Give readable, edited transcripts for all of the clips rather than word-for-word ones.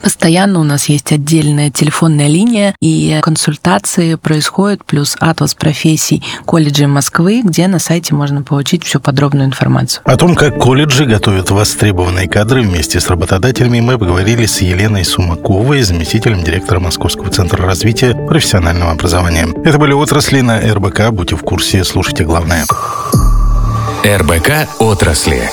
Постоянно у нас есть отдельная телефонная линия, и консультации происходят, плюс атлас профессий колледжей Москвы, где на сайте можно получить всю подробную информацию. О том, как колледжи готовят востребованные кадры вместе с работодателями, мы поговорили с Еленой Сумаковой, заместителем директора Московского центра развития профессионального образования. Это были «Отрасли» на РБК. Будьте в курсе, слушайте главное. РБК «Отрасли».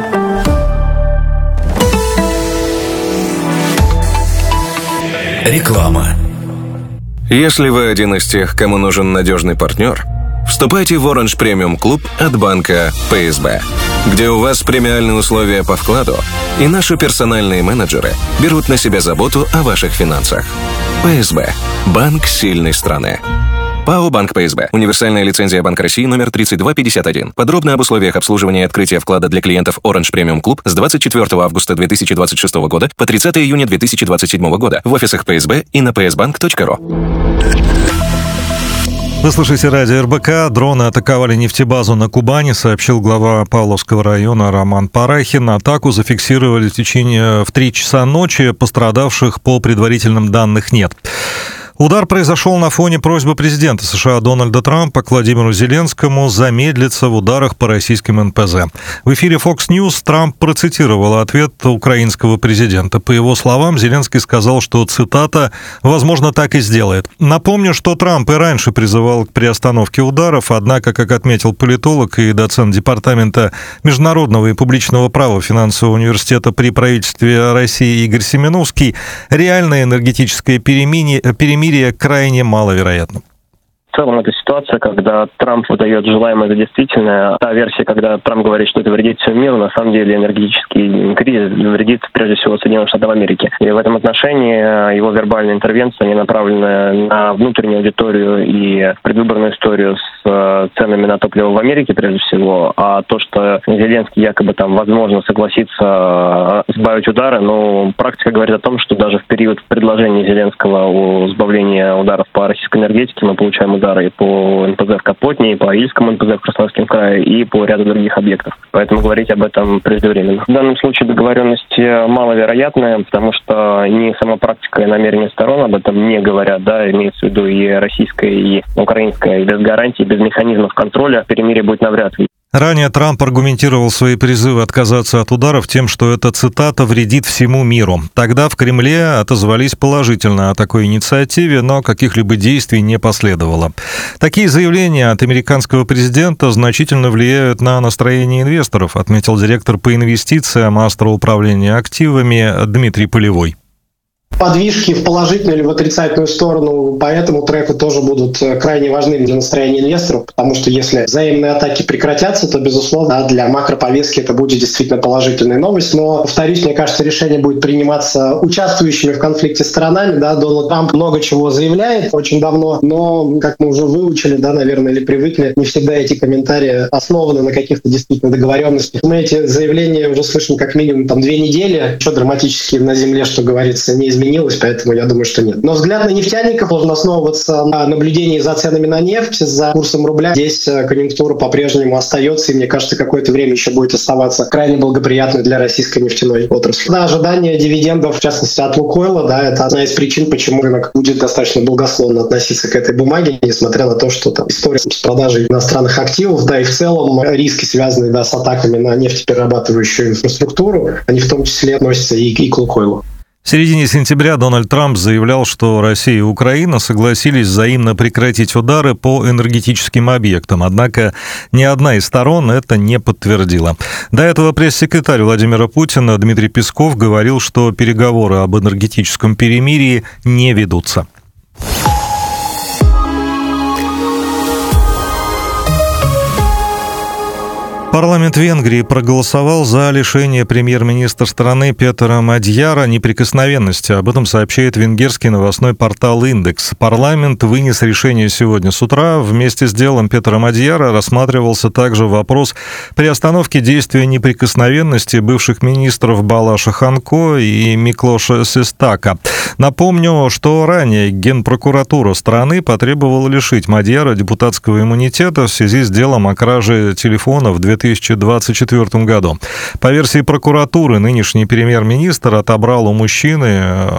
Реклама. Если вы один из тех, кому нужен надежный партнер, вступайте в Orange Premium Club от банка ПСБ, где у вас премиальные условия по вкладу, и наши персональные менеджеры берут на себя заботу о ваших финансах. ПСБ. Банк сильной страны. ПАО «Банк ПСБ». Универсальная лицензия Банка России номер 3251. Подробно об условиях обслуживания и открытия вклада для клиентов Orange Premium Club с 24 августа 2026 года по 30 июня 2027 года в офисах ПСБ и на psbank.ru. Вы слушаете радио РБК. Дроны атаковали нефтебазу на Кубани, сообщил глава Павловского района Роман Парахин. Атаку зафиксировали в 3 часа ночи. Пострадавших по предварительным данным нет. Удар произошел на фоне просьбы президента США Дональда Трампа к Владимиру Зеленскому замедлиться в ударах по российским НПЗ. В эфире Fox News Трамп процитировал ответ украинского президента. По его словам, Зеленский сказал, что, цитата, «возможно, так и сделает». Напомню, что Трамп и раньше призывал к приостановке ударов, однако, как отметил политолог и доцент Департамента международного и публичного права финансового университета при правительстве России Игорь Семеновский, реальное энергетическое перемирие крайне маловероятно. В целом, это ситуация, когда Трамп выдает желаемое за действительное. Та версия, когда Трамп говорит, что это вредит всему миру, на самом деле энергетический кризис вредит прежде всего Соединенным Штатам Америки. И в этом отношении его вербальная интервенция не направлена на внутреннюю аудиторию и предвыборную историю с ценами на топливо в Америке, прежде всего, а то, что Зеленский якобы там, возможно, согласится сбавить удары, но практика говорит о том, что даже в период предложения Зеленского о сбавлении ударов по российской энергетике мы получаем удары и по НПЗ в Капотне, и по Ильскому НПЗ в Краснодарском крае, и по ряду других объектов. Поэтому говорить об этом преждевременно. В данном случае договоренности маловероятная, потому что ни сама практика и намерения сторон об этом не говорят, да, имеется в виду и российская, и украинская, и без гарантий, без механизмов контроля перемирие будет навряд ли. Ранее Трамп аргументировал свои призывы отказаться от ударов тем, что эта цитата вредит всему миру. Тогда в Кремле отозвались положительно о такой инициативе, но каких-либо действий не последовало. Такие заявления от американского президента значительно влияют на настроение инвесторов, отметил директор по инвестициям Астроуправления активами Дмитрий Полевой. Подвижки в положительную или в отрицательную сторону по этому треку тоже будут крайне важны для настроения инвесторов, потому что если взаимные атаки прекратятся, то, безусловно, для макроповестки это будет действительно положительная новость. Но, повторюсь, мне кажется, решение будет приниматься участвующими в конфликте сторонами. Да, Дональд Трамп много чего заявляет очень давно, но, как мы уже выучили, да, наверное, или привыкли, не всегда эти комментарии основаны на каких-то действительно договоренностях. Мы эти заявления уже слышим как минимум 2 недели. Ничего драматически на земле, что говорится, не изменилось, поэтому я думаю, что нет. Но взгляд на нефтяников должен основываться на наблюдении за ценами на нефть, за курсом рубля. Здесь конъюнктура по-прежнему остается, и, мне кажется, какое-то время еще будет оставаться крайне благоприятной для российской нефтяной отрасли. Да, ожидание дивидендов, в частности, от Лукойла, да, это одна из причин, почему рынок будет достаточно благосклонно относиться к этой бумаге, несмотря на то, что там история с продажей иностранных активов, да, и в целом риски, связанные, да, с атаками на нефтеперерабатывающую инфраструктуру, они в том числе относятся и к Лукойлу. В середине сентября Дональд Трамп заявлял, что Россия и Украина согласились взаимно прекратить удары по энергетическим объектам, однако ни одна из сторон это не подтвердила. До этого пресс-секретарь Владимира Путина Дмитрий Песков говорил, что переговоры об энергетическом перемирии не ведутся. Парламент Венгрии проголосовал за лишение премьер-министра страны Петера Мадьяра неприкосновенности. Об этом сообщает венгерский новостной портал «Индекс». Парламент вынес решение сегодня с утра. Вместе с делом Петера Мадьяра рассматривался также вопрос приостановки действия неприкосновенности бывших министров Балаша Ханко и Миклоша Сестака. Напомню, что ранее Генпрокуратура страны потребовала лишить Мадьяра депутатского иммунитета в связи с делом о краже телефона в 2024 году. По версии прокуратуры, нынешний премьер-министр отобрал у мужчины